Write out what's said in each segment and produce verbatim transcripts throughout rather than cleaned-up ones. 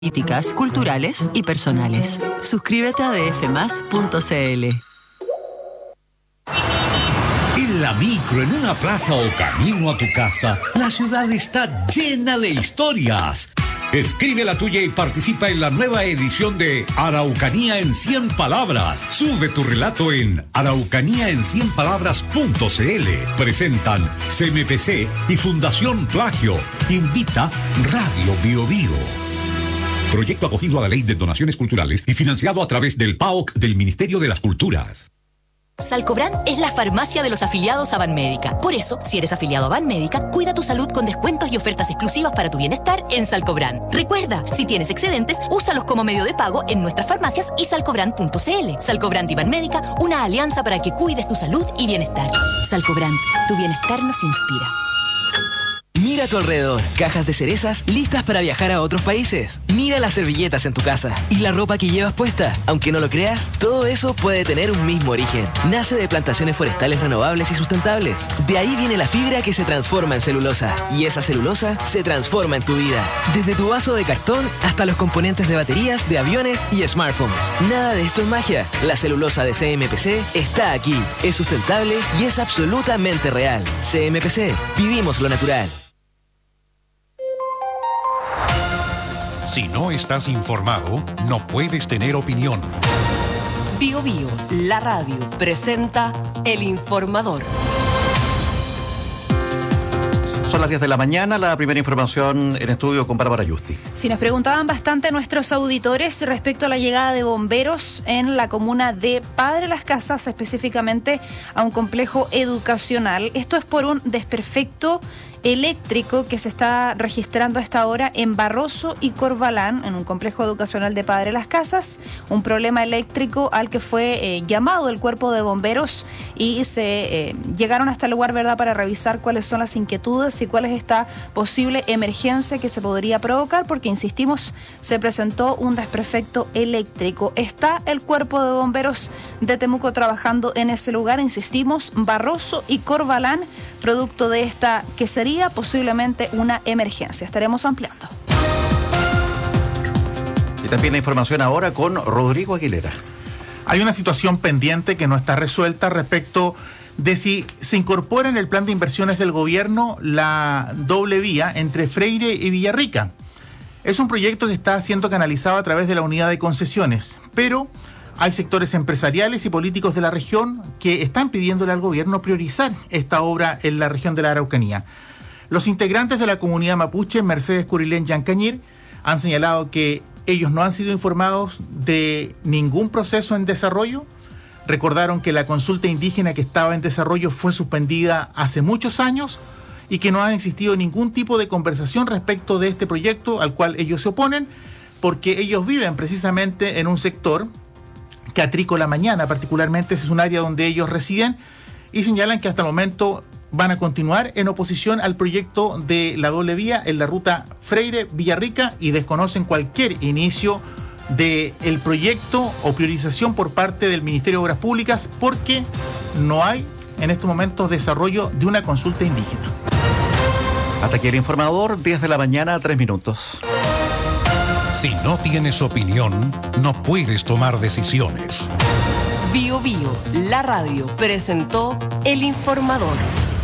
políticas, culturales y personales. Suscríbete a d f más punto c l. En la micro, en una plaza o camino a tu casa, la ciudad está llena de historias. Escribe la tuya y participa en la nueva edición de Araucanía en cien palabras. Sube tu relato en araucanía en cien palabras punto c l. Presentan C M P C y Fundación Plagio. Invita Radio Bio Bio. Proyecto acogido a la Ley de Donaciones Culturales y financiado a través del P A O C del Ministerio de las Culturas. Salcobran es la farmacia de los afiliados a Banmédica. Por eso, si eres afiliado a Banmédica, cuida tu salud con descuentos y ofertas exclusivas para tu bienestar en Salcobran. Recuerda, si tienes excedentes, úsalos como medio de pago en nuestras farmacias y salcobran punto c l. Salcobran y Banmédica, una alianza para que cuides tu salud y bienestar. Salcobran, tu bienestar nos inspira. Mira a tu alrededor, cajas de cerezas listas para viajar a otros países. Mira las servilletas en tu casa y la ropa que llevas puesta. Aunque no lo creas, todo eso puede tener un mismo origen. Nace de plantaciones forestales renovables y sustentables. De ahí viene la fibra que se transforma en celulosa. Y esa celulosa se transforma en tu vida. Desde tu vaso de cartón hasta los componentes de baterías, de aviones y smartphones. Nada de esto es magia. La celulosa de C M P C está aquí. Es sustentable y es absolutamente real. C M P C. Vivimos lo natural. Si no estás informado, no puedes tener opinión. Bio Bio, la radio, presenta El Informador. Son las diez de la mañana, la primera información en estudio con Bárbara Yusti. Si nos preguntaban bastante nuestros auditores respecto a la llegada de bomberos en la comuna de Padre Las Casas, específicamente a un complejo educacional. Esto es por un desperfecto eléctrico que se está registrando a esta hora en Barroso y Corbalán, en un complejo educacional de Padre Las Casas, un problema eléctrico al que fue eh, llamado el cuerpo de bomberos y se eh, llegaron hasta el lugar, ¿verdad?, para revisar cuáles son las inquietudes y cuál es esta posible emergencia que se podría provocar, porque insistimos, se presentó un desperfecto eléctrico. Está el cuerpo de bomberos de Temuco trabajando en ese lugar, insistimos, Barroso y Corbalán, producto de esta que sería posiblemente una emergencia. Estaremos ampliando. Y también la información ahora con Rodrigo Aguilera. Hay una situación pendiente que no está resuelta respecto de si se incorpora en el plan de inversiones del gobierno la doble vía entre Freire y Villarrica. Es un proyecto que está siendo canalizado a través de la unidad de concesiones, pero hay sectores empresariales y políticos de la región que están pidiéndole al gobierno priorizar esta obra en la región de la Araucanía. Los integrantes de la comunidad mapuche, Mercedes Curilén Yancañir, han señalado que ellos no han sido informados de ningún proceso en desarrollo. Recordaron que la consulta indígena que estaba en desarrollo fue suspendida hace muchos años y que no ha existido ningún tipo de conversación respecto de este proyecto al cual ellos se oponen, porque ellos viven precisamente en un sector Catrícola Mañana, particularmente ese es un área donde ellos residen, y señalan que hasta el momento van a continuar en oposición al proyecto de la doble vía en la ruta Freire-Villarrica y desconocen cualquier inicio del proyecto o priorización por parte del Ministerio de Obras Públicas, porque no hay en estos momentos desarrollo de una consulta indígena. Hasta aquí el informador, diez de la mañana, tres minutos. Si no tienes opinión, no puedes tomar decisiones. Bio Bio, la radio, presentó El Informador.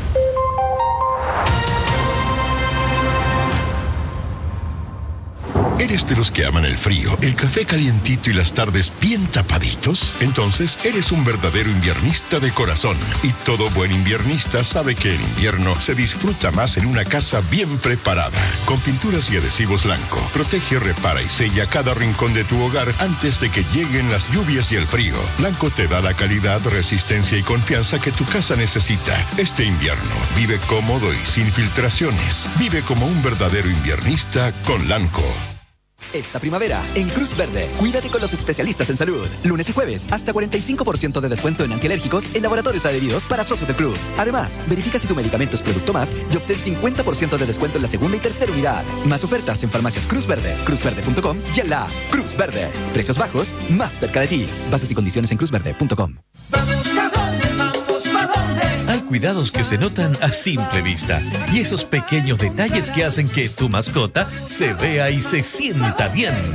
¿Eres de los que aman el frío, el café calientito y las tardes bien tapaditos? Entonces eres un verdadero inviernista de corazón. Y todo buen inviernista sabe que el invierno se disfruta más en una casa bien preparada. Con pinturas y adhesivos Lanco, protege, repara y sella cada rincón de tu hogar antes de que lleguen las lluvias y el frío. Lanco te da la calidad, resistencia y confianza que tu casa necesita. Este invierno, vive cómodo y sin filtraciones. Vive como un verdadero inviernista con Lanco. Esta primavera, en Cruz Verde, cuídate con los especialistas en salud. Lunes y jueves, hasta cuarenta y cinco por ciento de descuento en antialérgicos en laboratorios adheridos para socios del club. Además, verifica si tu medicamento es Producto Más y obtén cincuenta por ciento de descuento en la segunda y tercera unidad. Más ofertas en farmacias Cruz Verde, cruz verde punto com y en la app Cruz Verde. Precios bajos, más cerca de ti. Bases y condiciones en cruz verde punto com. Vamos, ¿pa' dónde? Vamos, ¿pa' dónde? Al cuidados que se notan a simple vista y esos pequeños detalles que hacen que tu mascota se vea y se sienta bien.